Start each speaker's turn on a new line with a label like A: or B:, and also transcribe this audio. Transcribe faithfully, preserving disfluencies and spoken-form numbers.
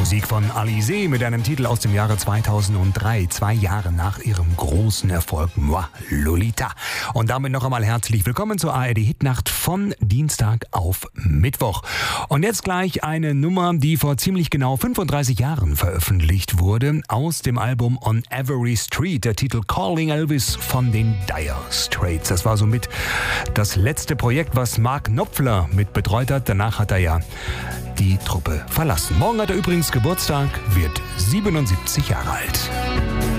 A: Musik von Alizée mit einem Titel aus dem Jahre zweitausenddrei, zwei Jahre nach ihrem großen Erfolg Moi, Lolita. Und damit noch einmal herzlich willkommen zur A R D Hitnacht von Dienstag auf Mittwoch. Und jetzt gleich eine Nummer, die vor ziemlich genau fünfunddreißig Jahren veröffentlicht wurde, aus dem Album On Every Street, der Titel Calling Elvis von den Dire Straits. Das war somit das letzte Projekt, was Mark Knopfler mit betreut hat. Danach hat er ja die Truppe verlassen. Morgen hat er übrigens Geburtstag, wird siebenundsiebzig Jahre alt.